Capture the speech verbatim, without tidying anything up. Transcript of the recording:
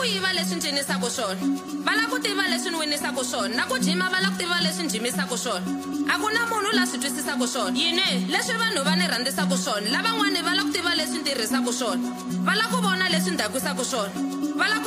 yiva leswi ncinisaka swona va la ku tiva leswi ni winisaka swona na ku jima va la ku tiva leswi njimisaka swona a ku na munhu la swi twisisaka swona yini leswi vanhu va ni rhandzisaka swona lavan'wani va la ku tiva leswi ni tirhisaka swona va la ku vona leswi ni dakwisaka swona va la